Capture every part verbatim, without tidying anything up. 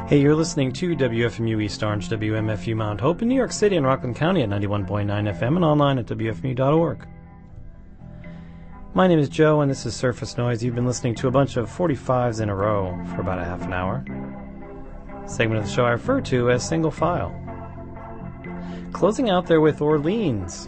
Hey, you're listening to W F M U East Orange, W M F U Mount Hope in New York City and Rockland County at ninety-one point nine F M and online at W F M U dot org. My name is Joe, and this is Surface Noise. You've been listening to a bunch of forty-fives in a row for about a half an hour. Segment of the show I refer to as Single File. Closing out there with Orleans,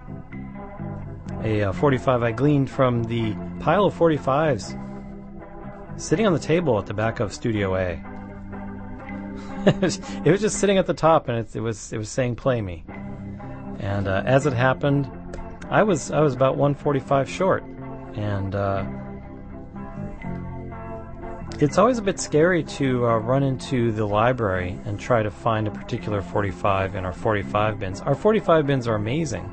a uh, forty-five I gleaned from the pile of forty-fives sitting on the table at the back of Studio A. It was just sitting at the top, and it, it was it was saying "Play me," and uh, as it happened, I was I was about one forty-five short, and uh, it's always a bit scary to uh, run into the library and try to find a particular forty-five in our forty-five bins. Our forty-five bins are amazing,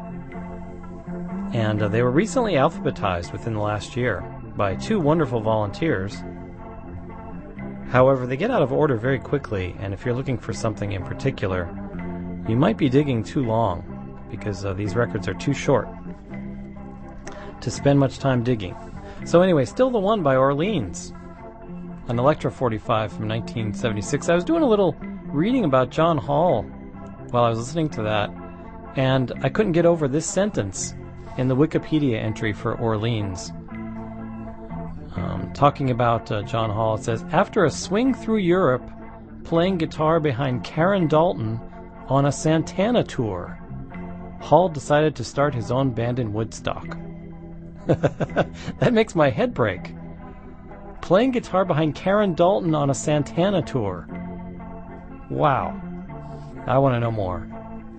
and uh, they were recently alphabetized within the last year by two wonderful volunteers. However, they get out of order very quickly, and if you're looking for something in particular, you might be digging too long, because uh, these records are too short to spend much time digging. So anyway, still the one by Orleans, an Electra forty-five from nineteen seventy-six. I was doing a little reading about John Hall while I was listening to that, and I couldn't get over this sentence in the Wikipedia entry for Orleans. Um, talking about uh, John Hall, it says, after a swing through Europe, playing guitar behind Karen Dalton on a Santana tour, Hall decided to start his own band in Woodstock. That makes my head break. Playing guitar behind Karen Dalton on a Santana tour. Wow. I want to know more.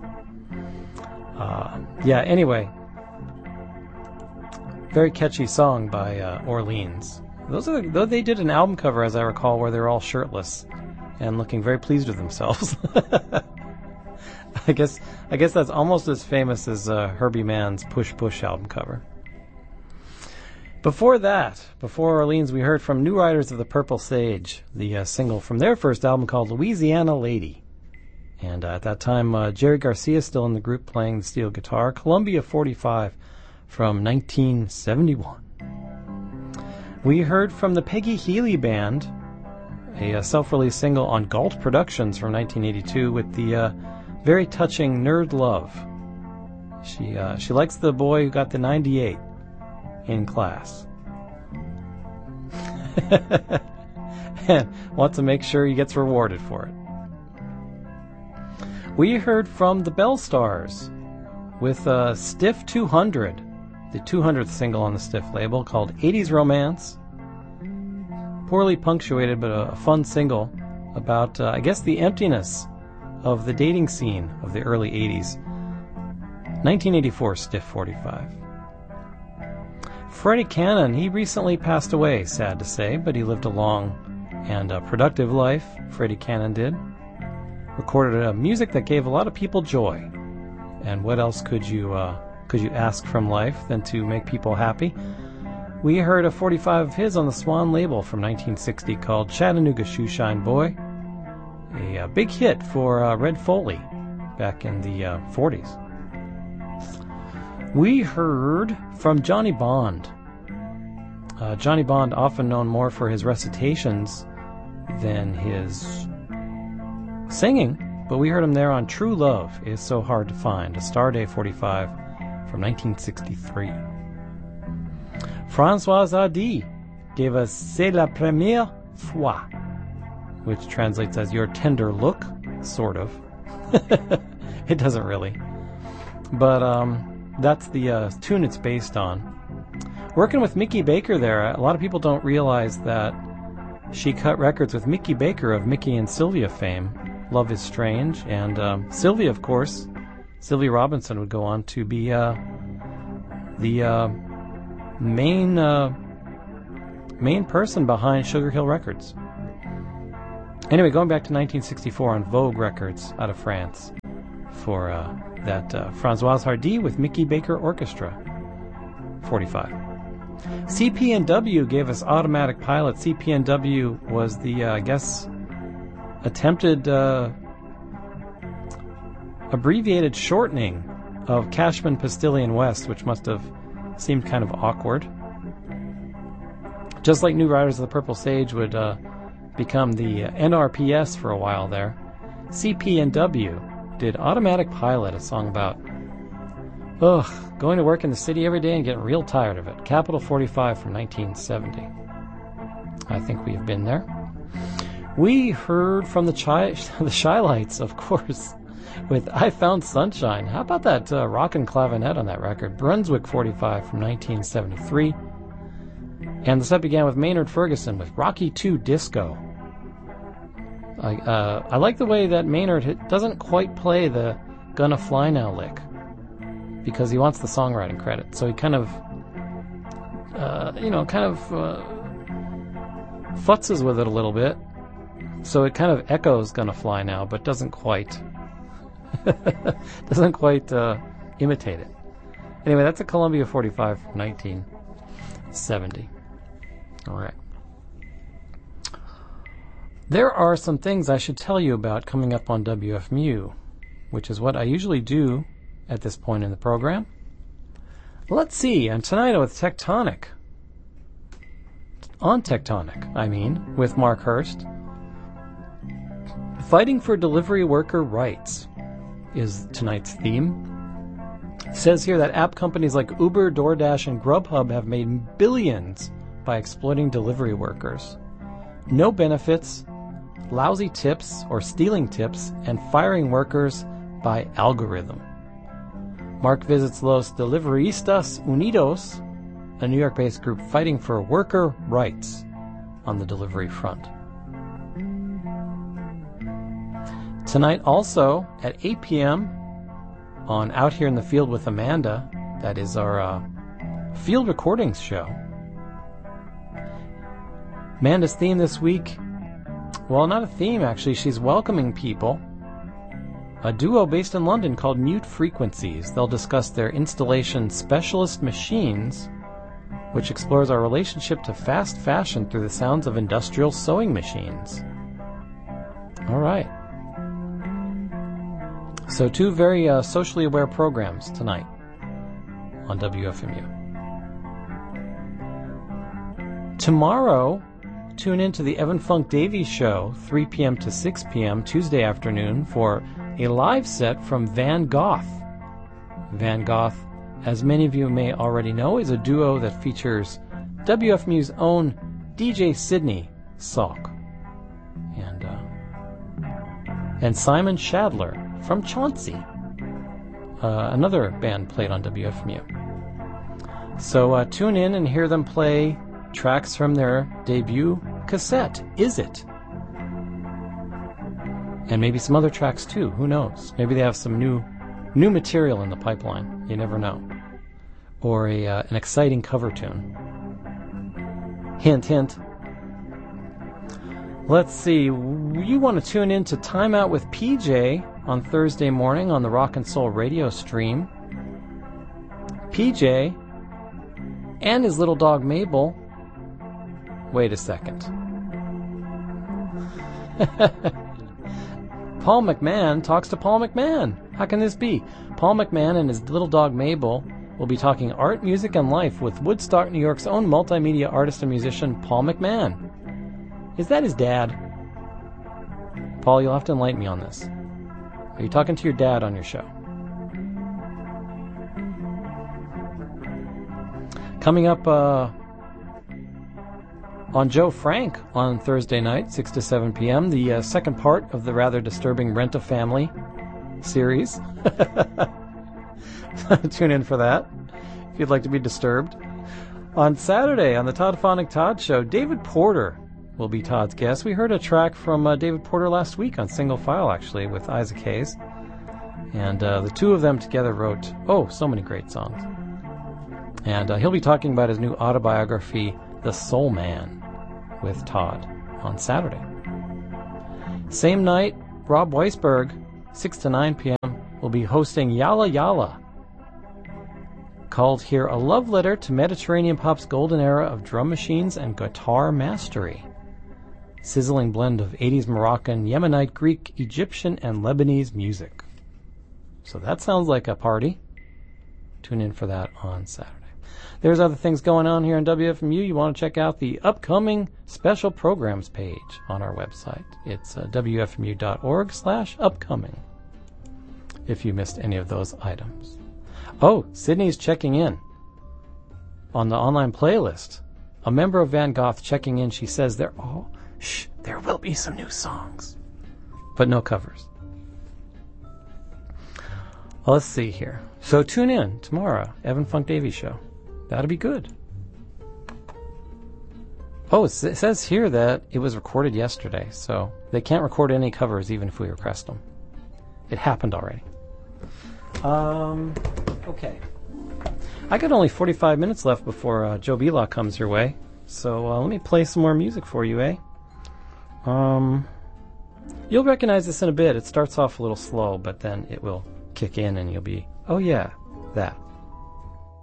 Uh, yeah, anyway. Very catchy song by uh, Orleans. Those are the, though they did an album cover, as I recall, where they're all shirtless and looking very pleased with themselves. I guess I guess that's almost as famous as uh, Herbie Mann's Push Push album cover. Before that, before Orleans, we heard from New Riders of the Purple Sage, the uh, single from their first album called Louisiana Lady. And uh, at that time, uh, Jerry Garcia still in the group playing the steel guitar. Columbia forty-five from nineteen seventy-one. We heard from the Peggy Healy Band, a, a self-released single on Galt Productions from nineteen eighty-two with the uh, very touching Nerd Love. She uh, she likes the boy who got the ninety-eight in class. And wants to make sure he gets rewarded for it. We heard from the Bell Stars with uh, Stiff two hundred, the two hundredth single on the Stiff label, called eighties Romance. Poorly punctuated, but a, a fun single about, uh, I guess, the emptiness of the dating scene of the early eighties. nineteen eighty-four Stiff forty-five. Freddie Cannon, he recently passed away, sad to say, but he lived a long and uh, productive life. Freddie Cannon did. Recorded uh, music that gave a lot of people joy. And what else could you uh, could you ask from life than to make people happy? We heard a forty-five of his on the Swan label from nineteen sixty called Chattanooga Shoeshine Boy, a, a big hit for uh, Red Foley back in the uh, forties. We heard from Johnny Bond. Uh, Johnny Bond, often known more for his recitations than his singing, but we heard him there on True Love Is So Hard to Find, a Starday forty-five from nineteen sixty-three. Françoise Hardy gave us C'est la première fois, which translates as Your Tender Look, sort of. It doesn't really. But um, that's the uh, tune it's based on. Working with Mickey Baker there, a lot of people don't realize that she cut records with Mickey Baker of Mickey and Sylvia fame. Love is Strange, and um, Sylvia, of course, Sylvia Robinson would go on to be uh, the uh, main uh, main person behind Sugar Hill Records. Anyway, going back to nineteen sixty-four on Vogue Records out of France for uh, that uh, Françoise Hardy with Mickey Baker Orchestra, forty-five. C P N W gave us Automatic Pilot. C P N W was the, uh, I guess, attempted uh, abbreviated shortening of Cashman Pastillion West, which must have seemed kind of awkward. Just like New Riders of the Purple Sage would uh, become the uh, N R P S for a while there. C P N W did Automatic Pilot, a song about, ugh, going to work in the city every day and getting real tired of it. Capital forty-five from nineteen seventy. I think we've been there. We heard from the Chi- the Shylights, of course, with I Found Sunshine. How about that uh, rockin' clavinet on that record? Brunswick forty-five from nineteen seventy-three. And the set began with Maynard Ferguson with Rocky two Disco. I, uh, I like the way that Maynard doesn't quite play the Gonna Fly Now lick, because he wants the songwriting credit. So he kind of, uh, you know, kind of uh, futzes with it a little bit. So it kind of echoes Gonna Fly Now, but doesn't quite, doesn't quite uh, imitate it. Anyway, that's a Columbia forty-five from nineteen seventy. All right. There are some things I should tell you about coming up on W F M U, which is what I usually do at this point in the program. Let's see, and tonight with Tectonic, on Tectonic, I mean, with Mark Hurst, Fighting for Delivery Worker Rights is tonight's theme. It says here that app companies like Uber, DoorDash, and Grubhub have made billions by exploiting delivery workers. No benefits, lousy tips or stealing tips, and firing workers by algorithm. Mark visits Los Deliveristas Unidos, a New York-based group fighting for worker rights on the delivery front. Tonight also at eight p.m. on Out Here in the Field with Amanda, that is our uh, field recordings show. Amanda's theme this week, well, not a theme actually, she's welcoming people. A duo based in London called Mute Frequencies. They'll discuss their installation Specialist Machines, which explores our relationship to fast fashion through the sounds of industrial sewing machines. All right. So two very uh, socially aware programs tonight on W F M U. Tomorrow, tune in to the Evan Funk Davies Show, three p.m. to six p.m. Tuesday afternoon for a live set from Van Gogh. Van Gogh, as many of you may already know, is a duo that features W F M U's own D J Sydney Salk and uh, and Simon Shadler from Chauncey, uh, another band played on W F M U. So uh, tune in and hear them play tracks from their debut cassette, Is It? And maybe some other tracks too, who knows? Maybe they have some new new material in the pipeline, you never know. Or a uh, an exciting cover tune. Hint, hint. Let's see, you want to tune in to Time Out with P J on Thursday morning on the Rock and Soul radio stream. P J and his little dog Mabel. Wait a second. Paul McMahon talks to Paul McMahon. How can this be? Paul McMahon and his little dog Mabel will be talking art, music, and life with Woodstock, New York's own multimedia artist and musician, Paul McMahon. Is that his dad? Paul, you'll have to enlighten me on this. Are you talking to your dad on your show? Coming up uh, on Joe Frank on Thursday night, six to seven p.m., the uh, second part of the rather disturbing Rent-A-Family series. Tune in for that if you'd like to be disturbed. On Saturday, on the Todd Phonic Todd Show, David Porter will be Todd's guest. We heard a track from uh, David Porter last week on Single File, actually, with Isaac Hayes. And uh, the two of them together wrote, oh, so many great songs. And uh, he'll be talking about his new autobiography, The Soul Man, with Todd on Saturday. Same night, Rob Weisberg, six to nine p.m., will be hosting Yalla Yalla, called here A Love Letter to Mediterranean Pop's Golden Era of Drum Machines and Guitar Mastery. Sizzling blend of eighties Moroccan, Yemenite, Greek, Egyptian, and Lebanese music. So that sounds like a party. Tune in for that on Saturday. There's other things going on here on W F M U. You want to check out the upcoming special programs page on our website. It's uh, W F M U dot org slash upcoming if you missed any of those items. Oh, Sydney's checking in on the online playlist. A member of Van Gogh checking in. She says there, oh, shh, there will be some new songs, but no covers. Well, let's see here. So tune in tomorrow, Evan Funk Davies Show. That'll be good. Oh, it says here that it was recorded yesterday, so they can't record any covers even if we request them. It happened already. Um, okay. I got only forty-five minutes left before uh, Joe Belock comes your way, so uh, let me play some more music for you, eh? Um, you'll recognize this in a bit. It starts off a little slow, but then it will kick in and you'll be, oh yeah, that.